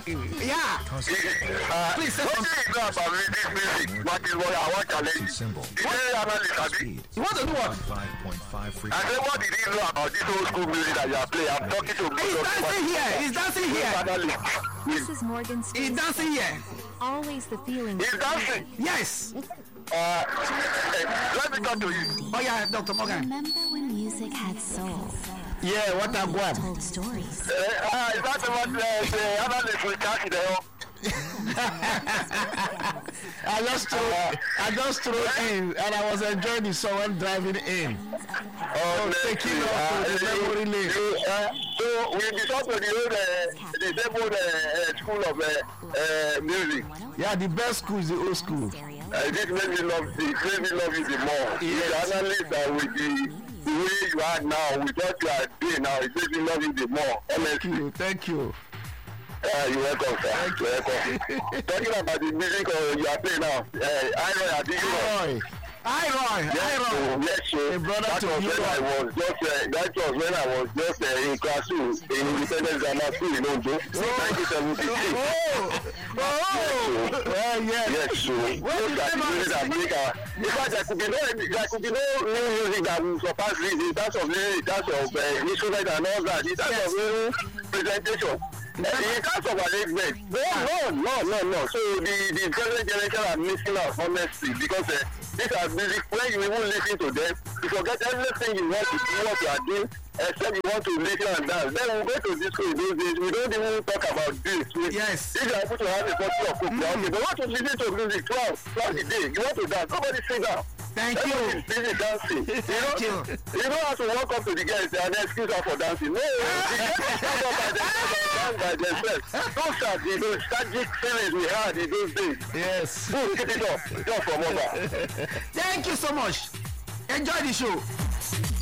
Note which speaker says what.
Speaker 1: Yeah. Please say
Speaker 2: what do you know about this music? What is what I want to challenge? Did you analyze it?
Speaker 1: You want to do what?
Speaker 3: 5.5 free.
Speaker 2: I said, what did you know about this old school music that you are playing? I'm talking to
Speaker 1: He's dancing here. He's dancing here.
Speaker 4: This is Morgan
Speaker 1: He's
Speaker 4: Space.
Speaker 1: dancing here.
Speaker 4: Always the feeling.
Speaker 2: He's dancing.
Speaker 1: Yes.
Speaker 2: Let me talk to you.
Speaker 1: Oh yeah, Dr. Morgan.
Speaker 4: Remember when music had soul?
Speaker 1: Yeah, what a guap.
Speaker 4: Told stories.
Speaker 2: Is that what the analyst will catch it?
Speaker 1: I just threw in and I was enjoying the song when driving in. Taking off to the memory lane.
Speaker 2: So we decided to the disabled school of music.
Speaker 1: Yeah, the best school is the old school.
Speaker 2: This made me love you the more.
Speaker 1: Yes.
Speaker 2: The analyst with the way you are now, with what you are doing now, it makes me love you the more. Honestly.
Speaker 1: Thank you.
Speaker 2: You're welcome, sir. You're welcome. Talking about the music you are playing now, I think you know.
Speaker 1: Hi Roy.
Speaker 2: Yes, sir.
Speaker 1: A brother
Speaker 2: That
Speaker 1: to
Speaker 2: was
Speaker 1: you.
Speaker 2: that was when I was just in class 2 in Independence Grammar School in Ondo, 1976.
Speaker 1: Yes.
Speaker 2: Yes, sir. Those are the music that make in fact, there could be no new music that will surpass this in terms of lyrics, in terms of instrument and all that, in terms of presentation. In terms of arrangement, no. So the present generation are missing out, honestly, because these are music when you even listen to them, you forget everything you want to do, what you are doing, except you want to listen and dance. Then we go to disco in those days, we don't even talk about this.
Speaker 1: Yes.
Speaker 2: If you are able to have a bottle of coke, okay, but want to listen to music throughout the day, you want to dance, nobody sit down.
Speaker 1: Thank you.
Speaker 2: Everybody is busy dancing. You don't have to walk up to the girls and excuse her for dancing. No, the girls stand up and dance by themselves. Those are the nostalgic feelings we had in those days.
Speaker 1: Yes.
Speaker 2: Keep it up, just from over.
Speaker 1: Thank you so much. Enjoy the show.